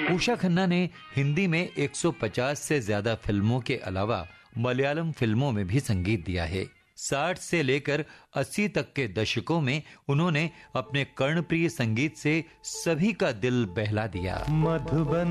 उषा खन्ना ने हिंदी में 150 से ज्यादा फिल्मों के अलावा मलयालम फिल्मों में भी संगीत दिया है। 60 से लेकर 80 तक के दशकों में उन्होंने अपने कर्णप्रिय संगीत से सभी का दिल बहला दिया। मधुबन